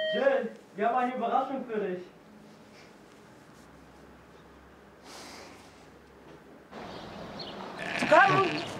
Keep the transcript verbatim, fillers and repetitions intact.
Jill, wir haben eine Überraschung für dich. Komm!